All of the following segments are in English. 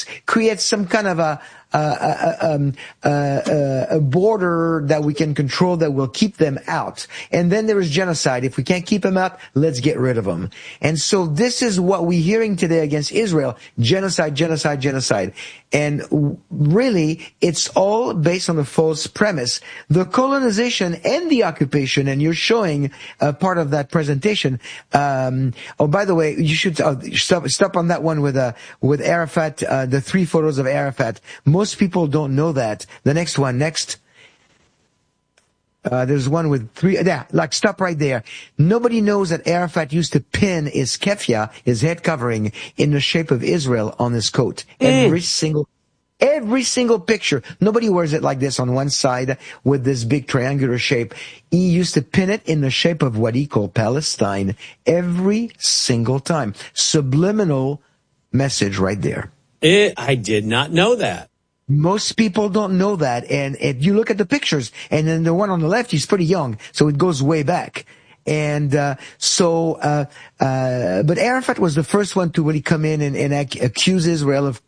create some kind of a border that we can control that will keep them out. And then there is genocide. If we can't keep them out, let's get rid of them. And so this is what we're hearing today against Israel. Genocide, genocide, genocide. And really, it's all based on a false premise. The colonization and the occupation, and you're showing part of that presentation. Oh, by the way, you should stop on that one with Arafat, the 3 photos of Arafat. Most people don't know that. The next one, next. There's one with 3, stop right there. Nobody knows that Arafat used to pin his keffiyeh, his head covering, in the shape of Israel on his coat. Every single picture. Nobody wears it like this on one side with this big triangular shape. He used to pin it in the shape of what he called Palestine every single time. Subliminal message right there. I did not know that. Most people don't know that, and you look at the pictures, and then the one on the left, he's pretty young, so it goes way back. And but Arafat was the first one to really come in and accuse Israel of,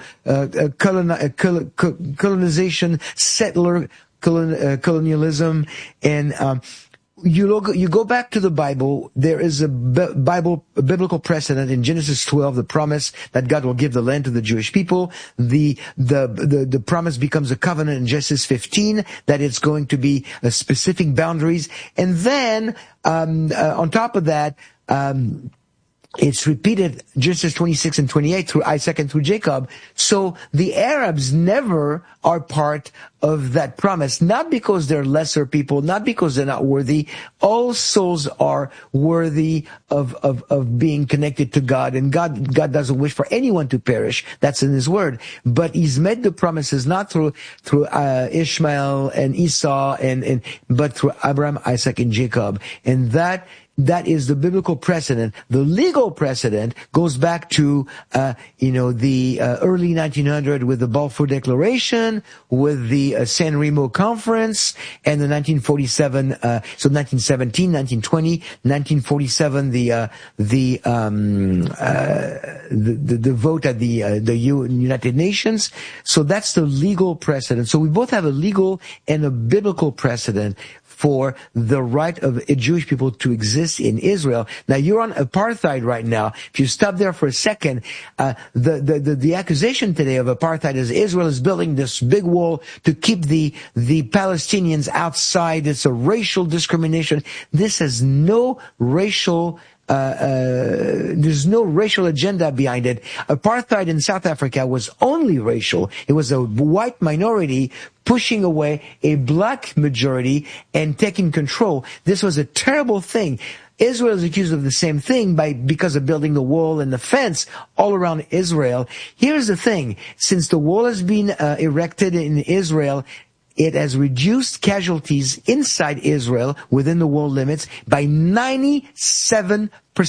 colonization, settler colonialism, and you go back to the Bible. There is a biblical precedent in Genesis 12, the promise that God will give the land to the Jewish people. The promise becomes a covenant in Genesis 15 that it's going to be specific boundaries. And then, on top of that, it's repeated Genesis 26 and 28 through Isaac and through Jacob. So the Arabs never are part of that promise, not because they're lesser people, not because they're not worthy. All souls are worthy of being connected to God, and God doesn't wish for anyone to perish. That's in His Word. But He's made the promises not through Ishmael and Esau but through Abraham, Isaac, and Jacob. And that is the biblical precedent. The legal precedent goes back to, the early 1900 with the Balfour Declaration, with the San Remo Conference, and the 1947, 1917, 1920, 1947, the vote at the United Nations. So that's the legal precedent. So we both have a legal and a biblical precedent for the right of Jewish people to exist in Israel. Now, you're on apartheid right now. If you stop there for a second, the accusation today of apartheid is Israel is building this big wall to keep the Palestinians outside. It's a racial discrimination. This has no racial there's no racial agenda behind it. Apartheid in South Africa was only racial. It was a white minority pushing away a black majority and taking control. This was a terrible thing. Israel is accused of the same thing because of building the wall and the fence all around Israel. Here's the thing. Since the wall has been erected in Israel, it has reduced casualties inside Israel within the wall limits by 97%.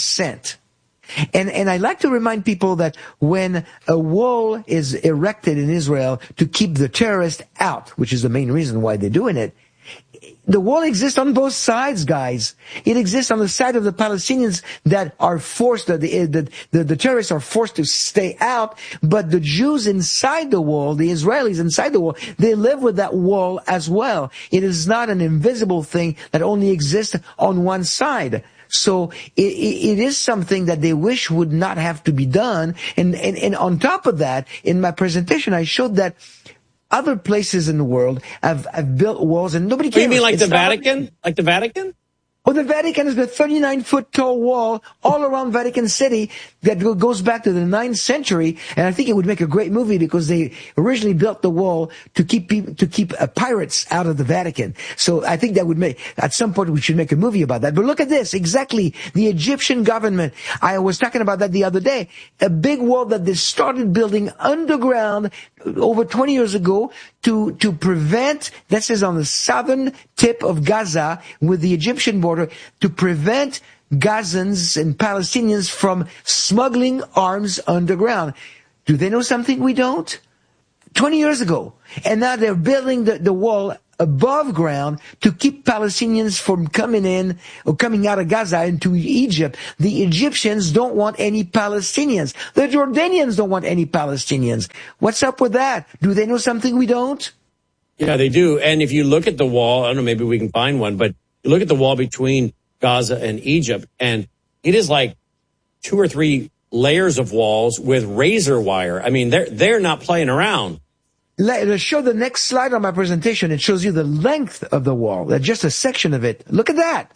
And I like to remind people that when a wall is erected in Israel to keep the terrorists out, which is the main reason why they're doing it, the wall exists on both sides, guys. It exists on the side of the Palestinians that are forced, the terrorists are forced to stay out, but the Jews inside the wall, the Israelis inside the wall, they live with that wall as well. It is not an invisible thing that only exists on one side. So it is something that they wish would not have to be done. And on top of that, in my presentation, I showed that other places in the world have built walls and nobody cares. You mean like the Vatican? Like the Vatican? Well, the Vatican is a 39-foot tall wall all around Vatican City that goes back to the 9th century. And I think it would make a great movie because they originally built the wall to keep pirates out of the Vatican. So I think that would at some point we should make a movie about that. But look at this. Exactly. The Egyptian government. I was talking about that the other day. A big wall that they started building underground over 20 years ago to prevent, this is on the southern tip of Gaza with the Egyptian border, to prevent Gazans and Palestinians from smuggling arms underground. Do they know something we don't? 20 years ago. And now they're building the wall above ground to keep Palestinians from coming in or coming out of Gaza into Egypt. The Egyptians don't want any Palestinians. The Jordanians don't want any Palestinians. What's up with that? Do they know something we don't? Yeah, they do. And if you look at the wall, I don't know, maybe we can find one, but you look at the wall between Gaza and Egypt, and it is like 2 or 3 layers of walls with razor wire. I mean, they're not playing around. Let's show the next slide on my presentation. It shows you the length of the wall, just a section of it. Look at that.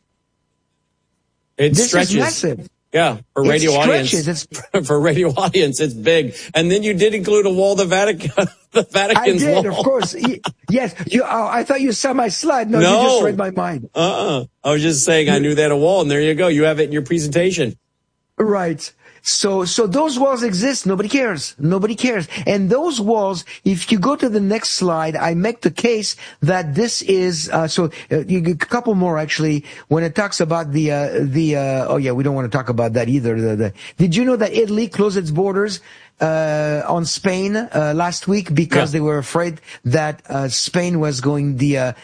This stretches. Is massive. Yeah, for radio audience. For radio audience, it's big. And then you did include a wall, the Vatican's wall. I did, of course. Yes. I thought you saw my slide. No, you just read my mind. I was just saying I knew they had a wall, and there you go. You have it in your presentation. Right. So those walls exist. Nobody cares. Nobody cares. And those walls, if you go to the next slide, I make the case that this is, a couple more actually, when it talks about we don't want to talk about that either. Did you know that Italy closed its borders on Spain last week because they were afraid that Spain was going the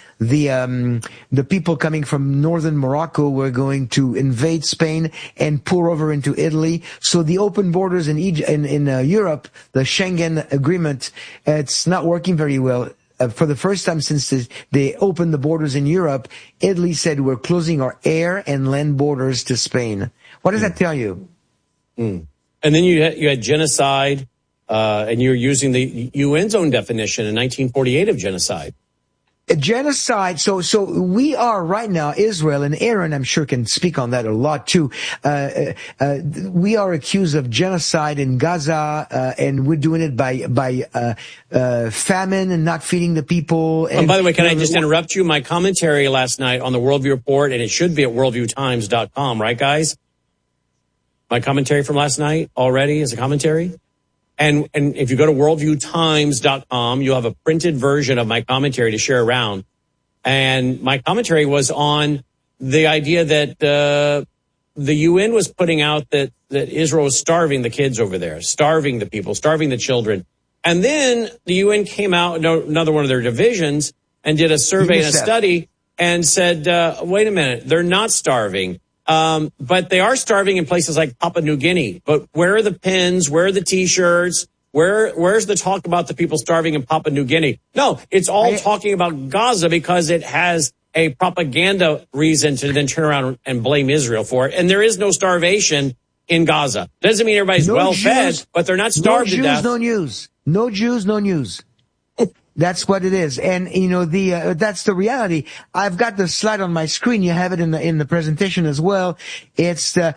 people coming from northern Morocco were going to invade Spain and pour over into Italy. So the open borders in Europe, the Schengen agreement, it's not working very well. For the first time since they opened the borders in Europe, Italy said we're closing our air and land borders to Spain. What does that tell you? And then you had genocide, and you're using the UN's own definition in 1948 of genocide. Genocide. So we are right now, Israel, and Aaron, I'm sure, can speak on that a lot too. We are accused of genocide in Gaza, and we're doing it by famine and not feeding the people. And by the way, can I just interrupt you? My commentary last night on the Worldview Report, and it should be at worldviewtimes.com, right, guys? My commentary from last night already is a commentary. And if you go to worldviewtimes.com, you'll have a printed version of my commentary to share around. And my commentary was on the idea that the UN was putting out that Israel was starving the kids over there, starving the people, starving the children. And then the UN came out, another one of their divisions, and did a survey and a study and said, wait a minute, they're not starving. But they are starving in places like Papua New Guinea. But where are the pins? Where are the T-shirts? Where's the talk about the people starving in Papua New Guinea? No, it's all talking about Gaza because it has a propaganda reason to then turn around and blame Israel for it. And there is no starvation in Gaza. Doesn't mean everybody's well-fed, but they're not starved to death. No Jews, no Jews, no news. That's what it is. And, that's the reality. I've got the slide on my screen. You have it in the presentation as well. It's the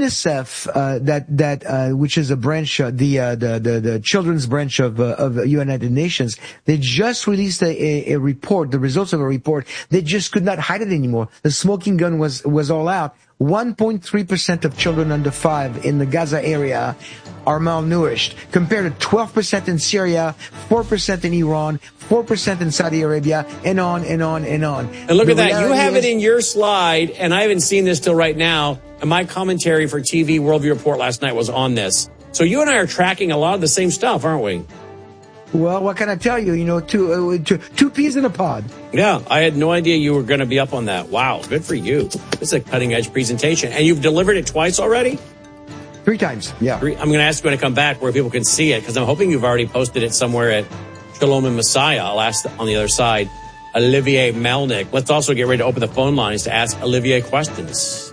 UNICEF, which is a branch, the children's branch of United Nations. They just released a report, the results of a report. They just could not hide it anymore. The smoking gun was all out. 1.3% of children under 5 in the Gaza area are malnourished, compared to 12% in Syria, 4% in Iran, 4% in Saudi Arabia, and on and on and on. And look at that. You have it in your slide, and I haven't seen this till right now. And my commentary for TV Worldview Report last night was on this. So you and I are tracking a lot of the same stuff, aren't we? Well, what can I tell you? Two peas in a pod. Yeah, I had no idea you were going to be up on that. Wow, good for you. This is a cutting-edge presentation. And you've delivered it twice already? 3 times, yeah. I'm going to ask you when I come back where people can see it, because I'm hoping you've already posted it somewhere at Shalom and Messiah. I'll ask on the other side, Olivier Melnick. Let's also get ready to open the phone lines to ask Olivier questions.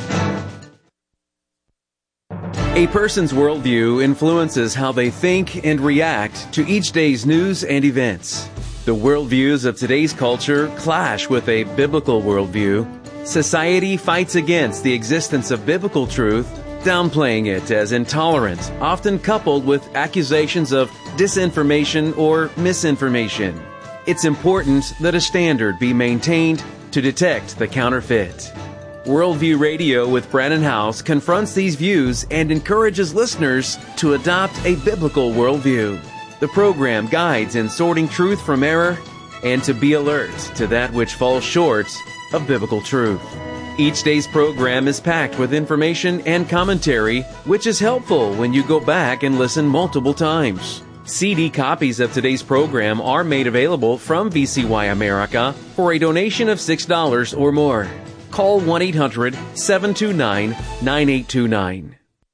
A person's worldview influences how they think and react to each day's news and events. The worldviews of today's culture clash with a biblical worldview. Society fights against the existence of biblical truth, downplaying it as intolerant, often coupled with accusations of disinformation or misinformation. It's important that a standard be maintained to detect the counterfeit. Worldview Radio with Brannon Howse confronts these views and encourages listeners to adopt a biblical worldview. The program guides in sorting truth from error and to be alert to that which falls short of biblical truth. Each day's program is packed with information and commentary, which is helpful when you go back and listen multiple times. CD copies of today's program are made available from VCY America for a donation of $6 or more. Call 1-800-729-9829.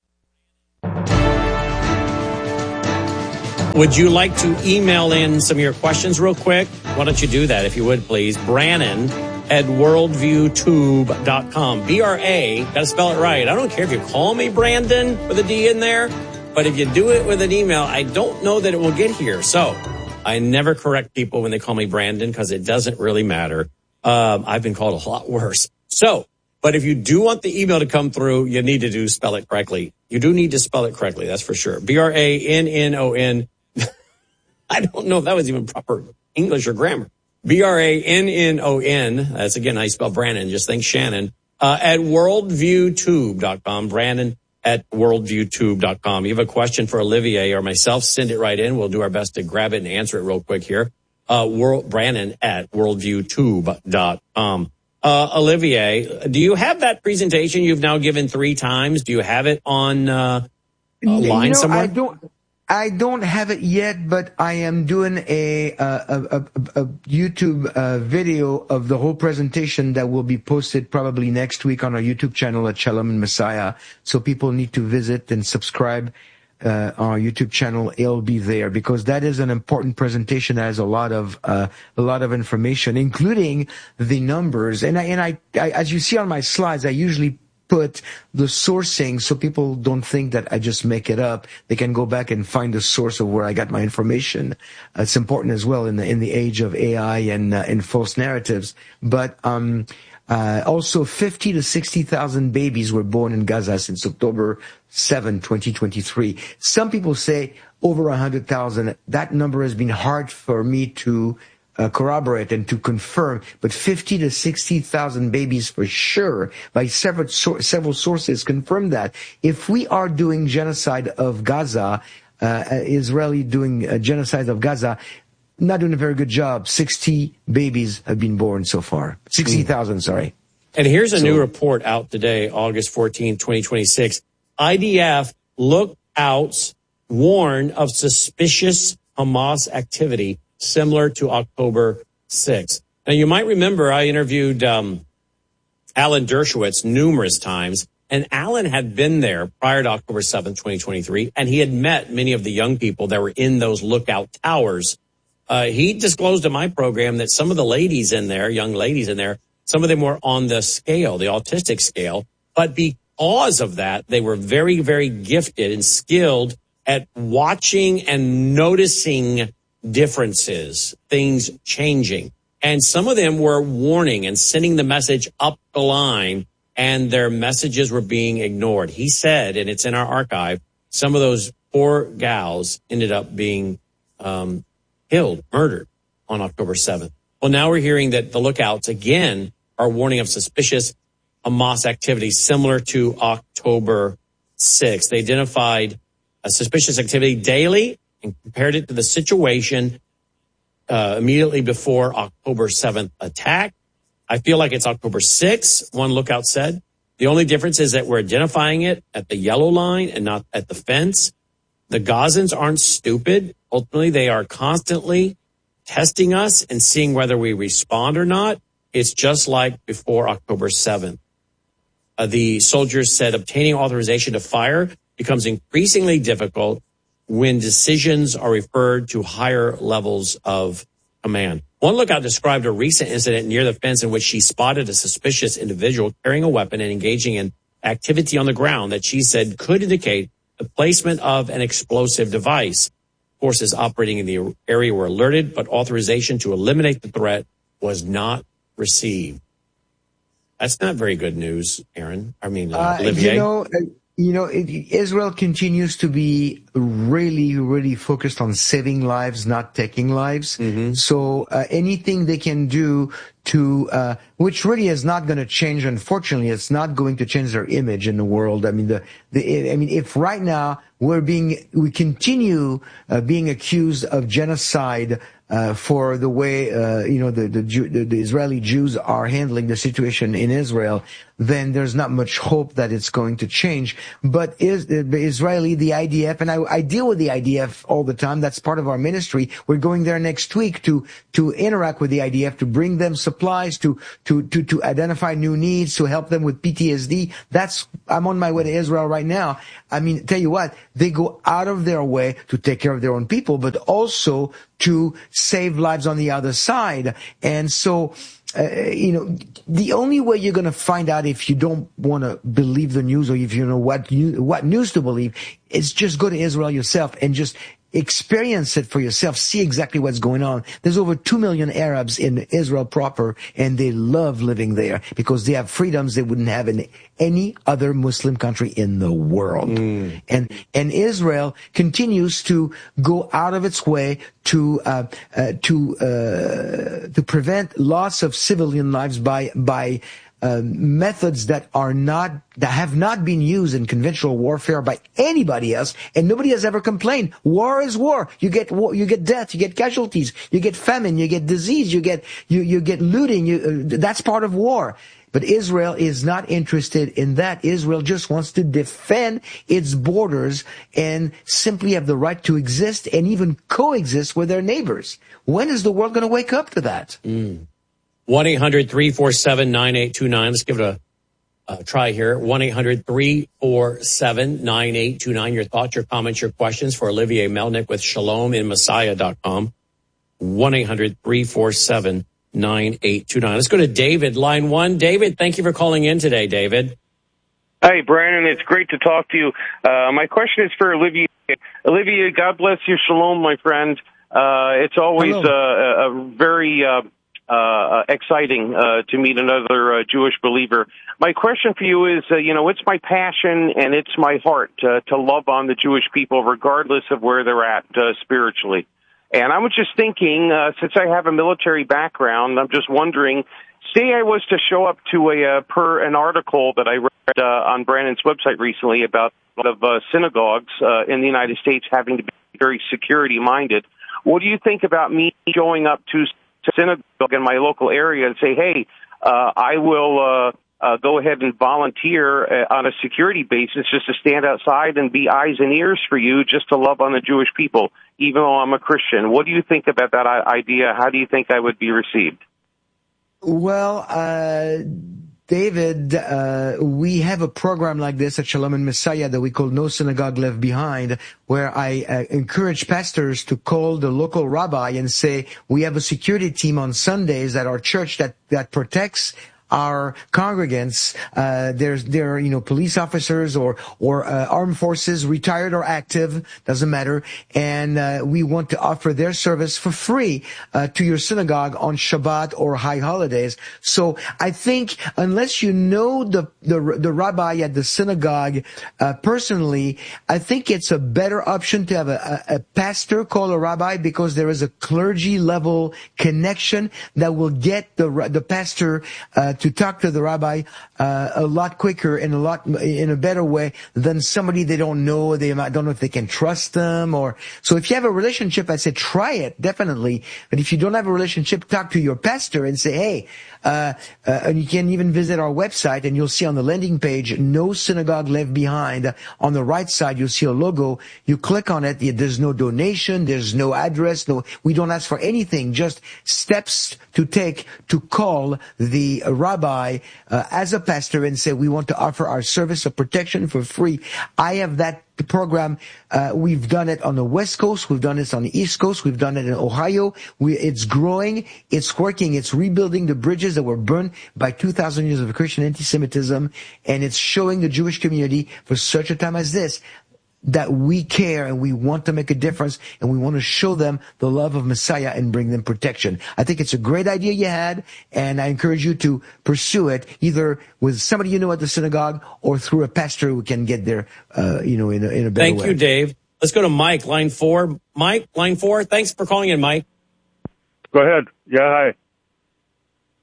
Would you like to email in some of your questions real quick? Why don't you do that, if you would, please? Brannon at worldviewtube.com. B-R-A, got to spell it right. I don't care if you call me Brandon with a D in there, but if you do it with an email, I don't know that it will get here. So I never correct people when they call me Brandon because it doesn't really matter. I've been called a lot worse. So, but if you do want the email to come through, you need to spell it correctly. You do need to spell it correctly, that's for sure. B-R-A-N-N-O-N. I don't know if that was even proper English or grammar. B-R-A-N-N-O-N. That's again how you spell Brandon. Just think Shannon. At worldviewtube.com. Brandon at worldviewtube.com. You have a question for Olivier or myself, send it right in. We'll do our best to grab it and answer it real quick here. Brandon at worldviewtube.com. Olivier, do you have that presentation you've now given 3 times? Do you have it on line somewhere? I don't have it yet, but I am doing a YouTube video of the whole presentation that will be posted probably next week on our YouTube channel at Shalom and Messiah. So people need to visit and subscribe our YouTube channel. It'll be there because that is an important presentation that has a lot of information, including the numbers. And I as you see on my slides, I usually put the sourcing so people don't think that I just make it up. They can go back and find the source of where I got my information. It's important as well in the age of AI and false narratives. But also 50 to 60,000 babies were born in Gaza since October 7, 2023. Some people say over 100,000. That number has been hard for me to corroborate and to confirm, but 50 to 60,000 babies for sure, by several sources confirm that. If we are doing genocide of Gaza, Israeli doing genocide of Gaza, not doing a very good job. 60 babies have been born so far. 60,000, sorry. And here's a new report out today, August 14, 2026. IDF lookouts warn of suspicious Hamas activity similar to October 6th. Now, you might remember I interviewed Alan Dershowitz numerous times, and Alan had been there prior to October 7th, 2023, and he had met many of the young people that were in those lookout towers. He disclosed in my program that some of the ladies in there, young ladies in there, some of them were on the scale, the autistic scale, but because of that, they were very, very gifted and skilled at watching and noticing differences, things changing. And some of them were warning and sending the message up the line, and their messages were being ignored. He said, and it's in our archive, some of those poor gals ended up being killed, murdered on October 7th. Well, now we're hearing that the lookouts again are warning of suspicious Hamas activity similar to October 6th. They identified a suspicious activity daily and compared it to the situation immediately before October 7th attack. I feel like it's October 6th, one lookout said. The only difference is that we're identifying it at the yellow line and not at the fence. The Gazans aren't stupid. Ultimately, they are constantly testing us and seeing whether we respond or not. It's just like before October 7th. The soldiers said obtaining authorization to fire becomes increasingly difficult when decisions are referred to higher levels of command. One lookout described a recent incident near the fence in which she spotted a suspicious individual carrying a weapon and engaging in activity on the ground that she said could indicate the placement of an explosive device. Forces operating in the area were alerted, but authorization to eliminate the threat was not received. That's not very good news, Aaron. Olivier. Israel continues to be really, really focused on saving lives, not taking lives. Mm-hmm. So anything they can do which really is not going to change. Unfortunately, it's not going to change their image in the world. I mean, if right now we continue being accused of genocide for the way the Israeli Jews are handling the situation in Israel, then there's not much hope that it's going to change. But the IDF, and I deal with the IDF all the time. That's part of our ministry. We're going there next week to interact with the IDF, to bring them supplies, to identify new needs, to help them with PTSD. I'm on my way to Israel right now. I mean, tell you what, they go out of their way to take care of their own people, but also to save lives on the other side. And so, the only way you're going to find out if you don't want to believe the news, or if you know what news to believe, is just go to Israel yourself and just experience it for yourself. See exactly what's going on. There's over 2 million Arabs in Israel proper, and they love living there because they have freedoms they wouldn't have in any other Muslim country in the world. And Israel continues to go out of its way to prevent loss of civilian lives by methods that have not been used in conventional warfare by anybody else, and nobody has ever complained. War is war. You get death, you get casualties, you get famine, you get disease, you get looting. That's part of war. But Israel is not interested in that. Israel just wants to defend its borders and simply have the right to exist and even coexist with their neighbors. When is the world going to wake up to that? 1-800-347-9829. Let's give it a try here. 1-800-347-9829. Your thoughts, your comments, your questions for Olivier Melnick with ShalomInMessiah.com. 1-800-347-9829. Let's go to David, line 1. David, thank you for calling in today, David. Hi, Brandon. It's great to talk to you. My question is for Olivier. Olivier, God bless you. Shalom, my friend. It's always a very exciting to meet another Jewish believer. My question for you is, it's my passion and it's my heart to love on the Jewish people regardless of where they're at spiritually. And I was just thinking, since I have a military background, I'm just wondering, say I was to show up to an article that I read on Brandon's website recently about synagogues in the United States having to be very security-minded. What do you think about me showing up to synagogue in my local area and say, hey, I will go ahead and volunteer on a security basis just to stand outside and be eyes and ears for you, just to love on the Jewish people, even though I'm a Christian? What do you think about that idea? How do you think I would be received? Well, David, we have a program like this at Shalom and Messiah that we call No Synagogue Left Behind, where I encourage pastors to call the local rabbi and say, we have a security team on Sundays at our church that protects our congregants. They're police officers or armed forces, retired or active, doesn't matter. And we want to offer their service for free to your synagogue on Shabbat or high holidays. So I think unless you know the rabbi at the synagogue personally, I think it's a better option to have a pastor call a rabbi, because there is a clergy level connection that will get the pastor to talk to the rabbi a lot quicker and in a better way than somebody they don't know. They don't know if they can trust them. So if you have a relationship, I say try it, definitely. But if you don't have a relationship, talk to your pastor and say, hey, and you can even visit our website, and you'll see on the landing page, No Synagogue Left Behind. On the right side, you'll see a logo. You click on it. There's no donation. There's no address. We don't ask for anything. Just steps to take to call the rabbi as a pastor and say, we want to offer our service of protection for free. I have that program. We've done it on the West Coast. We've done it on the East Coast. We've done it in Ohio. It's growing. It's working. It's rebuilding the bridges that were burned by 2,000 years of Christian anti-Semitism. And it's showing the Jewish community for such a time as this that we care and we want to make a difference, and we want to show them the love of Messiah and bring them protection. I think it's a great idea you had, and I encourage you to pursue it either with somebody you know at the synagogue or through a pastor who can get there, in a better way. Thank you, Dave. Let's go to Mike, line 4. Mike, line 4. Thanks for calling in, Mike. Go ahead. Yeah, hi.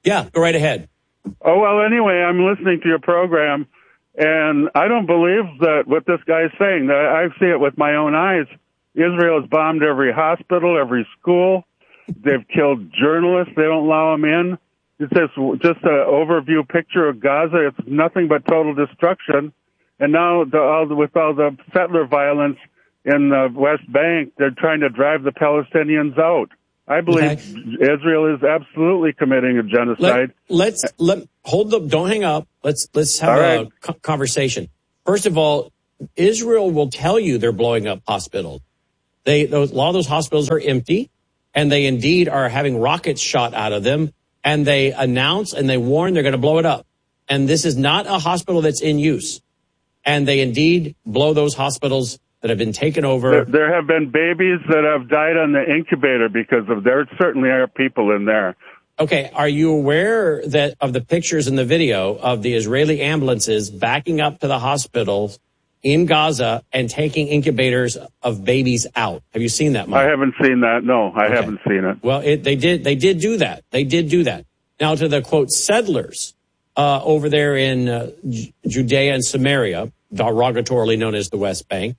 Yeah, go right ahead. Oh, well, anyway, I'm listening to your program, and I don't believe that what this guy is saying. I see it with my own eyes. Israel has bombed every hospital, every school. They've killed journalists. They don't allow them in. It's just an overview picture of Gaza. It's nothing but total destruction. And now, with all the settler violence in the West Bank, they're trying to drive the Palestinians out. I believe Israel is absolutely committing a genocide. Don't hang up. Let's have a conversation. First of all, Israel will tell you they're blowing up hospitals. A lot of those hospitals are empty, and they indeed are having rockets shot out of them. And they announce and they warn they're going to blow it up. And this is not a hospital that's in use. And they indeed blow those hospitals that have been taken over. There have been babies that have died on the incubator because of there certainly are people in there. Okay, are you aware of the pictures in the video of the Israeli ambulances backing up to the hospitals in Gaza and taking incubators of babies out? Have you seen that, Mike? I haven't seen that. No, I haven't seen it. Well, they did do that. They did do that. Now, to the, quote, settlers over there in Judea and Samaria, derogatorily known as the West Bank,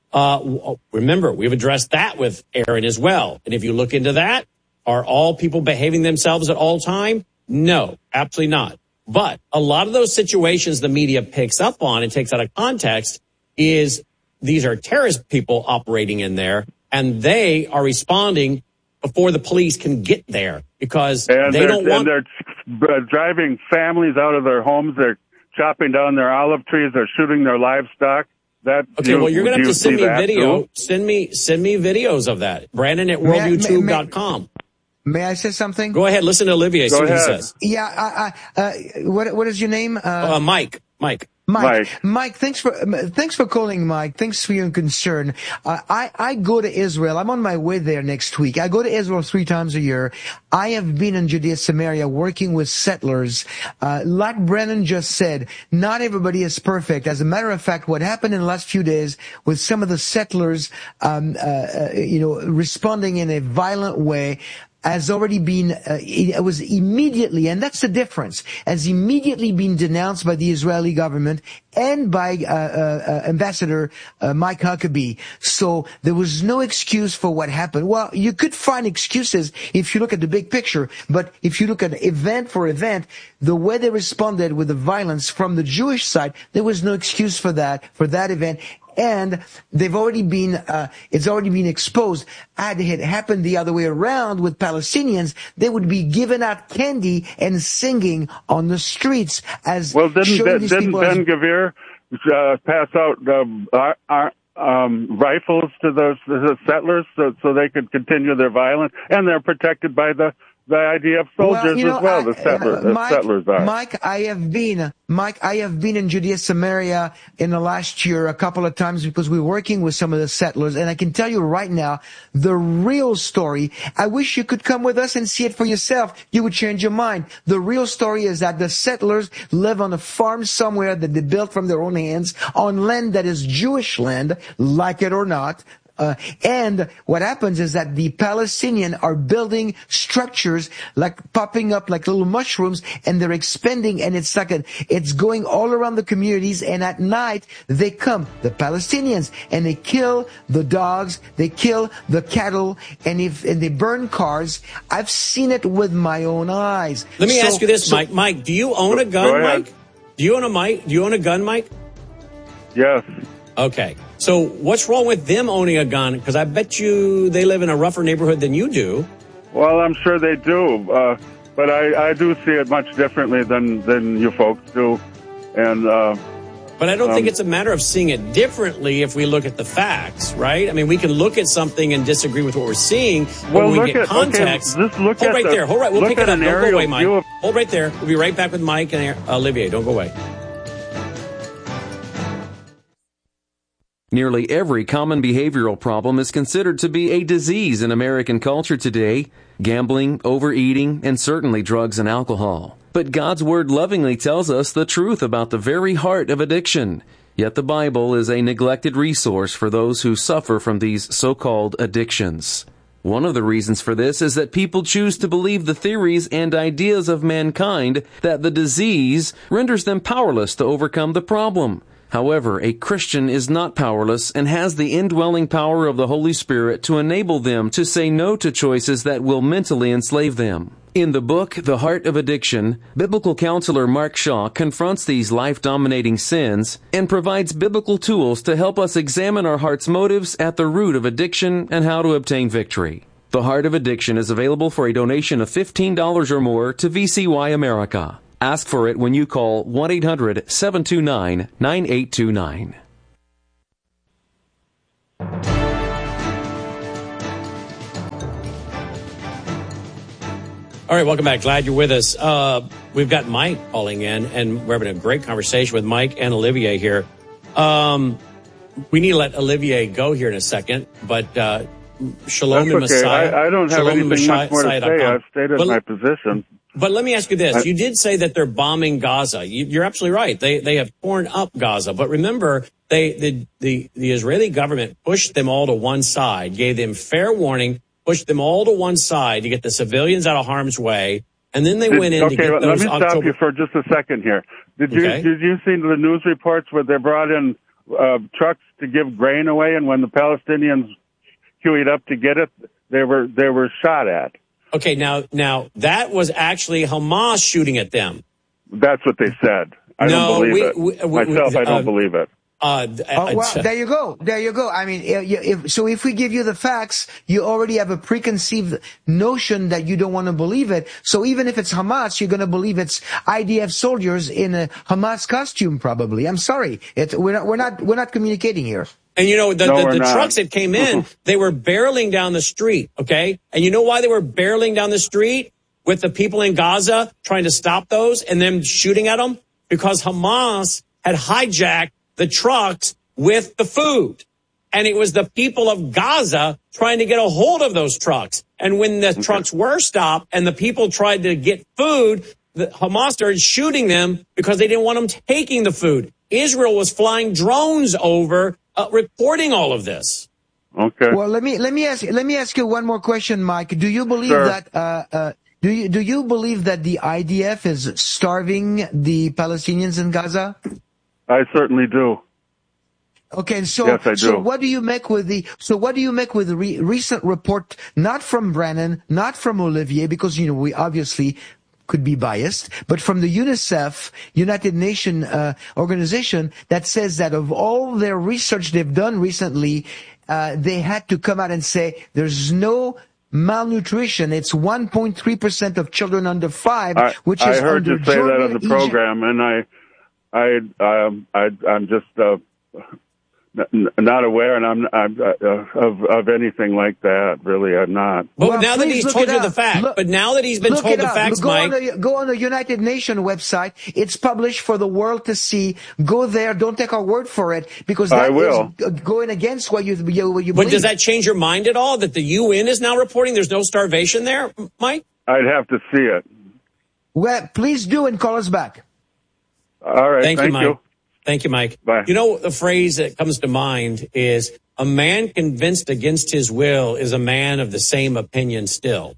remember, we've addressed that with Aaron as well. And if you look into that, are all people behaving themselves at all time? No, absolutely not. But a lot of those situations the media picks up on and takes out of context is these are terrorist people operating in there, and they are responding before the police can get there because they don't want... And they're driving families out of their homes. They're chopping down their olive trees. They're shooting their livestock. You're going to have to send me video. Send me videos of that. Brandon at worldviewtube.com. May I say something? Go ahead. Listen to Olivier. See what he says. Yeah. What is your name? Mike. Mike, thanks for calling, Mike. Thanks for your concern. I go to Israel. I'm on my way there next week. I go to Israel 3 times a year. I have been in Judea, Samaria, working with settlers. Like Brennan just said, not everybody is perfect. As a matter of fact, what happened in the last few days with some of the settlers, responding in a violent way, has already been, it was immediately, and that's the difference, has immediately been denounced by the Israeli government and by Ambassador Mike Huckabee. So there was no excuse for what happened. Well, you could find excuses if you look at the big picture, but if you look at event for event, the way they responded with the violence from the Jewish side, there was no excuse for that event. And they've already been, it's already been exposed. Had it happened the other way around with Palestinians, they would be giving out candy and singing on the streets as didn't Ben Gvir pass out rifles to the settlers so they could continue their violence, and they're protected by the IDF soldiers as well. The settlers are. Mike, I have been in Judea, Samaria in the last year a couple of times because we're working with some of the settlers, and I can tell you right now, the real story, I wish you could come with us and see it for yourself. You would change your mind. The real story is that the settlers live on a farm somewhere that they built from their own hands on land that is Jewish land, like it or not. And what happens is that the Palestinians are building structures like popping up like little mushrooms, and they're expanding, and it's going all around the communities. And at night they come, the Palestinians, and they kill the dogs, they kill the cattle, and they burn cars. I've seen it with my own eyes. Let me ask you this, Mike. Mike, do you own a gun, Mike? Do you own a gun, Mike? Yes. Okay. So what's wrong with them owning a gun? Because I bet you they live in a rougher neighborhood than you do. Well, I'm sure they do. But I do see it much differently than you folks do. And but I don't think it's a matter of seeing it differently if we look at the facts, right? I mean, we can look at something and disagree with what we're seeing, but when we get context... Hold right there. We'll pick it up. Don't go away, Mike. Hold right there. We'll be right back with Mike and Olivier. Don't go away. Nearly every common behavioral problem is considered to be a disease in American culture today: gambling, overeating, and certainly drugs and alcohol. But God's Word lovingly tells us the truth about the very heart of addiction. Yet the Bible is a neglected resource for those who suffer from these so-called addictions. One of the reasons for this is that people choose to believe the theories and ideas of mankind that the disease renders them powerless to overcome the problem. However, a Christian is not powerless and has the indwelling power of the Holy Spirit to enable them to say no to choices that will mentally enslave them. In the book, The Heart of Addiction, biblical counselor Mark Shaw confronts these life-dominating sins and provides biblical tools to help us examine our heart's motives at the root of addiction and how to obtain victory. The Heart of Addiction is available for a donation of $15 or more to VCY America. Ask for it when you call 1-800-729-9829. All right, welcome back. Glad you're with us. We've got Mike calling in, and we're having a great conversation with Mike and Olivier here. We need to let Olivier go here in a second, but Shalom and That's okay. Messiah. I don't have anything much more to say. I've stated my position. But let me ask you this. You did say that they're bombing Gaza. You're absolutely right. They have torn up Gaza. But remember, the Israeli government pushed them all to one side, gave them fair warning, pushed them all to one side to get the civilians out of harm's way, and then they went in to get those. Let me stop you for just a second here. Did you see the news reports where they brought in trucks to give grain away, and when the Palestinians queued up to get it, they were shot at? Okay, now that was actually Hamas shooting at them. That's what they said. I don't believe it. Myself, I don't believe it. Well, there you go. I mean, if we give you the facts, you already have a preconceived notion that you don't want to believe it. So even if it's Hamas, you're going to believe it's IDF soldiers in a Hamas costume, probably. I'm sorry. We're not communicating here. And you know, the trucks that came in, they were barreling down the street, okay? And you know why they were barreling down the street with the people in Gaza trying to stop those and them shooting at them? Because Hamas had hijacked the trucks with the food. And it was the people of Gaza trying to get a hold of those trucks. And when the trucks were stopped and the people tried to get food, Hamas started shooting them because they didn't want them taking the food. Israel was flying drones over, reporting all of this. Okay. Well, let me ask you one more question, Mike. Do you believe that do you believe that the IDF is starving the Palestinians in Gaza? I certainly do. Okay, so yes, I do. So what do you make with the recent report, not from Brannon, not from Olivier, because we obviously could be biased, but from the UNICEF, United Nations organization, that says that of all their research they've done recently, they had to come out and say there's no malnutrition. It's 1.3% of children under 5, which is I heard under you say Jordan, that on the program, and I'm just not aware, and I'm of anything like that. Really, I'm not. Well, now that he's told you the fact, but now that he's been told the facts, Mike, go on the United Nations website. It's published for the world to see. Go there. Don't take our word for it, because that is going against what you believe. But does that change your mind at all? That the UN is now reporting there's no starvation there, Mike? I'd have to see it. Well, please do, and call us back. All right. Thank you, Mike. Thank you, Mike. Bye. You know, the phrase that comes to mind is, a man convinced against his will is a man of the same opinion still.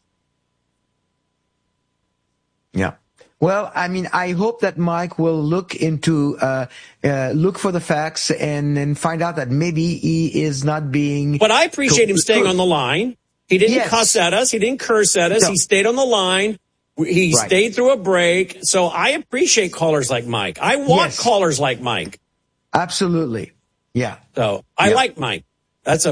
Yeah. Well, I mean, I hope that Mike will look into, look for the facts and find out that maybe he is not being... But I appreciate him staying on the line. He didn't cuss at us. He didn't curse at us. No. He stayed on the line. He stayed through a break. So I appreciate callers like Mike. I want callers like Mike. Absolutely. Yeah. So I like Mike. That's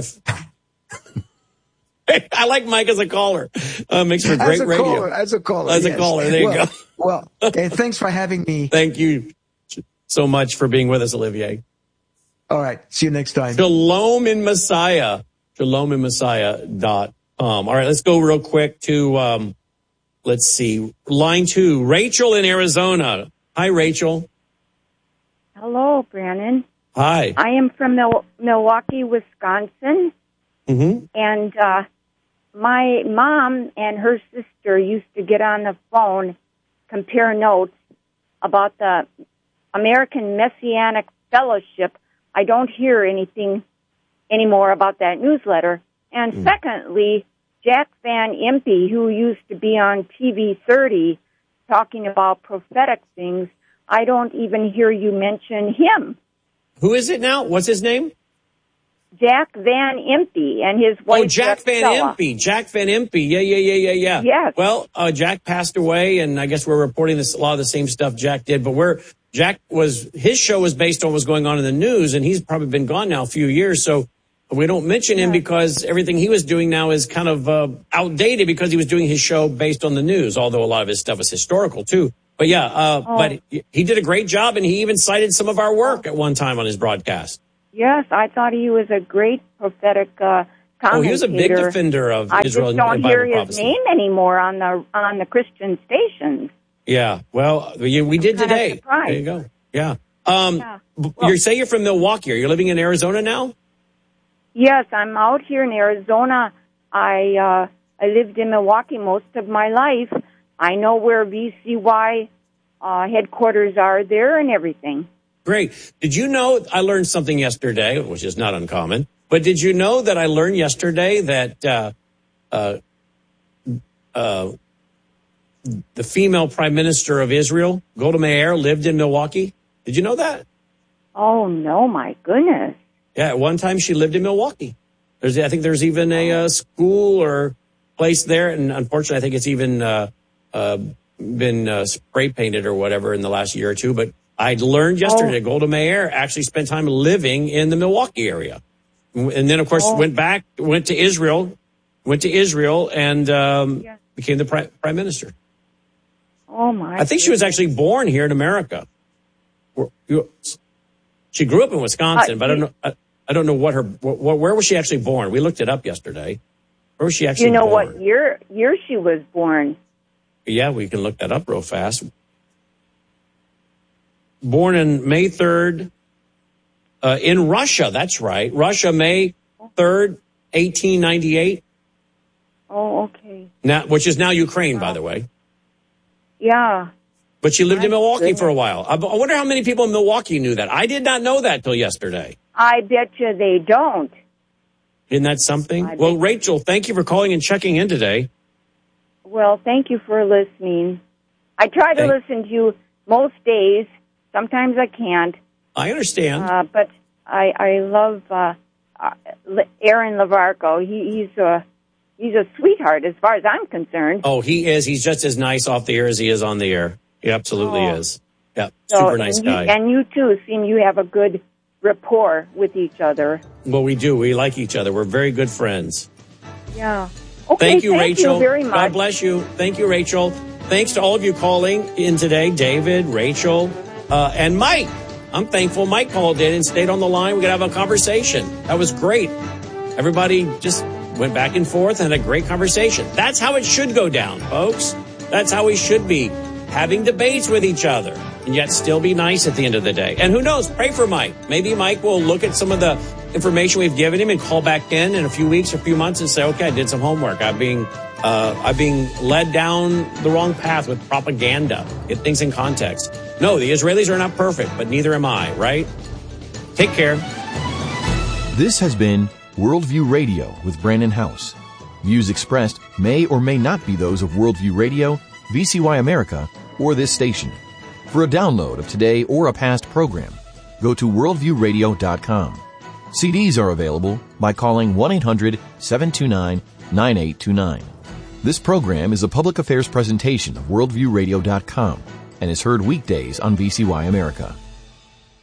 I like Mike as a caller. Makes for great radio. As a caller. There you go. Well, thanks for having me. Thank you so much for being with us, Olivier. All right. See you next time. Shalom in Messiah. ShalomInMessiah.com. All right. Let's go real quick to, let's see, line 2, Rachel in Arizona. Hi, Rachel. Hello, Brannon. Hi. I am from Milwaukee, Wisconsin. Mm-hmm. And my mom and her sister used to get on the phone, compare notes about the American Messianic Fellowship. I don't hear anything anymore about that newsletter. And secondly, Jack Van Impe, who used to be on TV 30 talking about prophetic things, I don't even hear you mention him. Who is it now? What's his name? Jack Van Impe and his wife. Oh, Jack Van Impe. Jack Van Impe. Yeah. Yes. Well, Jack passed away, and I guess we're reporting a lot of the same stuff Jack did. But his show was based on what's going on in the news, and he's probably been gone now a few years. So we don't mention him because everything he was doing now is kind of outdated because he was doing his show based on the news, although a lot of his stuff is historical too. But but he did a great job, and he even cited some of our work at one time on his broadcast. Yes, I thought he was a great prophetic commentator. Oh, he was a big defender of Israel and Bible prophecy. I just don't hear his name anymore on the Christian stations. Yeah, well, we did today. There you go. Yeah. You say you're from Milwaukee. Are you living in Arizona now? Yes, I'm out here in Arizona. I lived in Milwaukee most of my life. I know where VCY headquarters are there and everything. Great. Did you know, I learned something yesterday, which is not uncommon, but did you know that I learned yesterday that the female prime minister of Israel, Golda Meir, lived in Milwaukee? Did you know that? Oh, no, my goodness. Yeah, at one time she lived in Milwaukee. I think there's even a school or place there, and unfortunately I think it's even been spray painted or whatever in the last year or two, but I learned yesterday Golda Meir actually spent time living in the Milwaukee area. And then, of course, went to Israel, and became the prime minister. Oh, my I think she was actually born here in America. She grew up in Wisconsin, but I don't know where was she actually born? We looked it up yesterday. Where was she actually born? You know what year she was born? Yeah, we can look that up real fast. Born in May 3rd, in Russia. That's right. Russia, May 3rd, 1898. Oh, okay. Now, which is now Ukraine, by the way. Yeah. But she lived in Milwaukee for a while. I wonder how many people in Milwaukee knew that. I did not know that till yesterday. I bet you they don't. Isn't that something? Well, Rachel, thank you for calling and checking in today. Well, thank you for listening. I try to listen to you most days. Sometimes I can't. I understand. But I love Aaron Lavarco. He's a sweetheart as far as I'm concerned. Oh, he is. He's just as nice off the air as he is on the air. He absolutely is. Yeah, super nice guy. And you, too, seem you have a good rapport with each other. Well, we do. We like each other. We're very good friends. Yeah. Okay, thank you, Rachel. Thank you very much. God bless you. Thank you, Rachel. Thanks to all of you calling in today, David, Rachel, and Mike. I'm thankful Mike called in and stayed on the line. We could have a conversation. That was great. Everybody just went back and forth and had a great conversation. That's how it should go down, folks. That's how we should be, having debates with each other and yet still be nice at the end of the day. And who knows, pray for Mike. Maybe Mike will look at some of the information we've given him and call back in a few weeks or a few months and say, okay, I did some homework. I'm being led down the wrong path with propaganda. Get things in context. No, the Israelis are not perfect, but neither am I, right? Take care. This has been Worldview Radio with Brandon House. Views expressed may or may not be those of Worldview Radio, VCY America, or this station. For a download of today or a past program, go to worldviewradio.com. CDs are available by calling 1-800-729-9829. This program is a public affairs presentation of worldviewradio.com and is heard weekdays on VCY America.